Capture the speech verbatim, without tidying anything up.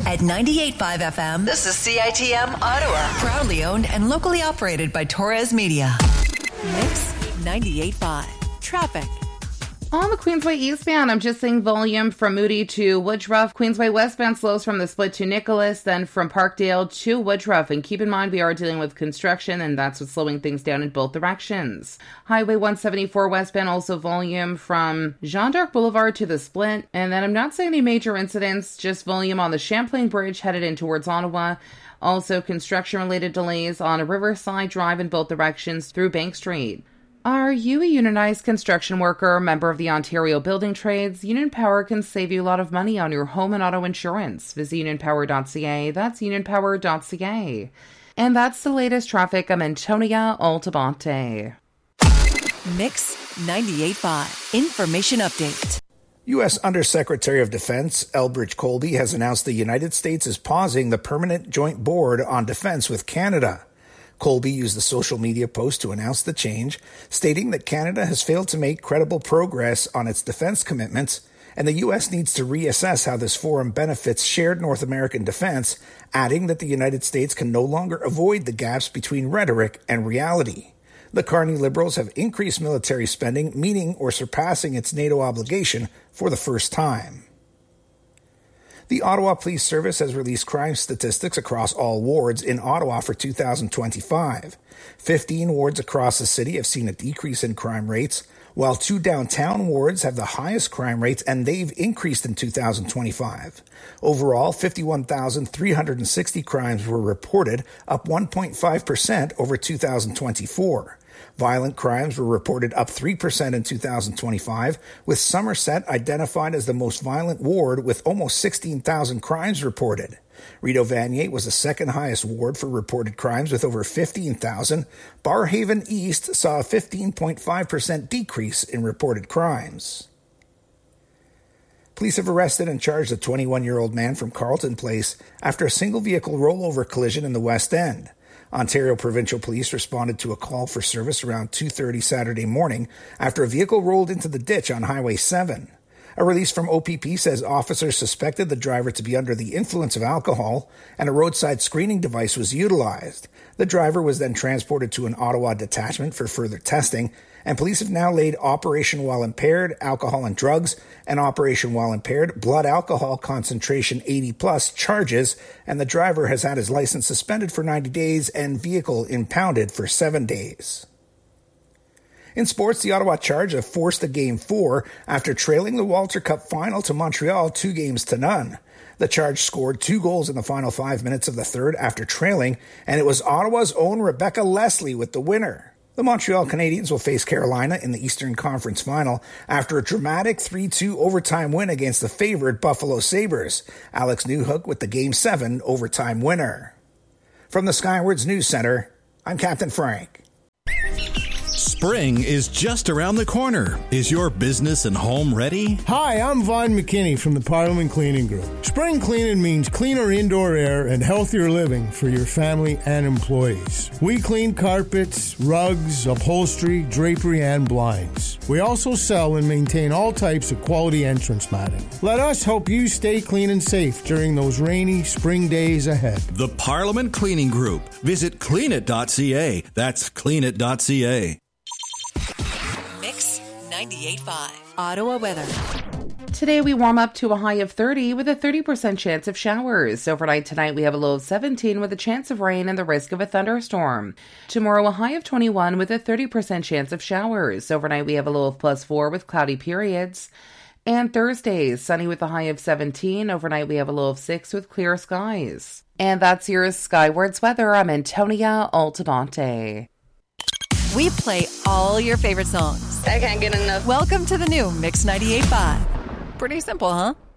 At ninety-eight point five F M, this is C I T M Ottawa. Proudly owned and locally operated by Torres Media. Mix ninety-eight point five. Traffic. On the Queensway eastbound, I'm just seeing volume from Moody to Woodruff. Queensway westbound slows from the split to Nicholas, then from Parkdale to Woodruff. And keep in mind, we are dealing with construction, and that's what's slowing things down in both directions. Highway one seventy-four westbound, also volume from Jean d'Arc Boulevard to the split. And then I'm not seeing any major incidents, just volume on the Champlain Bridge headed in towards Ottawa. Also, construction-related delays on a Riverside Drive in both directions through Bank Street. Are you a unionized construction worker or member of the Ontario Building Trades? Union Power can save you a lot of money on your home and auto insurance. Visit union power dot c a. That's union power dot c a. And that's the latest traffic. I'm Antonia Altabante. Mix ninety-eight point five. Information update. U S Undersecretary of Defense Elbridge Colby has announced the United States is pausing the Permanent Joint Board on Defense with Canada. Colby used the social media post to announce the change, stating that Canada has failed to make credible progress on its defense commitments, and the U S needs to reassess how this forum benefits shared North American defense, adding that the United States can no longer avoid the gaps between rhetoric and reality. The Carney Liberals have increased military spending, meeting or surpassing its NATO obligation for the first time. The Ottawa Police Service has released crime statistics across all wards in Ottawa for two thousand twenty-five. fifteen wards across the city have seen a decrease in crime rates, while two downtown wards have the highest crime rates, and they've increased in two thousand twenty-five. Overall, fifty-one thousand three hundred sixty crimes were reported, up one point five percent over two thousand twenty-four. Violent crimes were reported up three percent in two thousand twenty-five, with Somerset identified as the most violent ward with almost sixteen thousand crimes reported. Rideau Vanier was the second highest ward for reported crimes with over fifteen thousand. Barhaven East saw a fifteen point five percent decrease in reported crimes. Police have arrested and charged a twenty-one-year-old man from Carleton Place after a single-vehicle rollover collision in the West End. Ontario Provincial Police responded to a call for service around two thirty Saturday morning after a vehicle rolled into the ditch on Highway seven. A release from O P P says officers suspected the driver to be under the influence of alcohol, and a roadside screening device was utilized. The driver was then transported to an Ottawa detachment for further testing, and police have now laid Operation While Impaired, Alcohol and Drugs, and Operation While Impaired, Blood Alcohol Concentration eighty plus charges, and the driver has had his license suspended for ninety days and vehicle impounded for seven days. In sports, the Ottawa Charge have forced a Game four after trailing the Walter Cup final to Montreal two games to none. The Charge scored two goals in the final five minutes of the third after trailing, and it was Ottawa's own Rebecca Leslie with the winner. The Montreal Canadiens will face Carolina in the Eastern Conference Final after a dramatic three two overtime win against the favored Buffalo Sabres. Alex Newhook with the Game seven overtime winner. From the Skywards News Center, I'm Captain Frank. Spring is just around the corner. Is your business and home ready? Hi, I'm Vaughn McKinney from the Parliament Cleaning Group. Spring cleaning means cleaner indoor air and healthier living for your family and employees. We clean carpets, rugs, upholstery, drapery, and blinds. We also sell and maintain all types of quality entrance matting. Let us help you stay clean and safe during those rainy spring days ahead. The Parliament Cleaning Group. Visit clean it dot c a. That's clean it dot c a. Mix ninety-eight point five. Ottawa weather. Today we warm up to a high of thirty with a thirty percent chance of showers. Overnight tonight we have a low of seventeen with a chance of rain and the risk of a thunderstorm. Tomorrow a high of twenty-one with a thirty percent chance of showers. Overnight we have a low of plus four with cloudy periods. And Thursday, sunny with a high of seventeen. Overnight we have a low of six with clear skies. And that's your Skywards weather. I'm Antonia Altabante. We play all your favorite songs. I can't get enough. Welcome to the new Mix ninety-eight point five. Pretty simple, huh?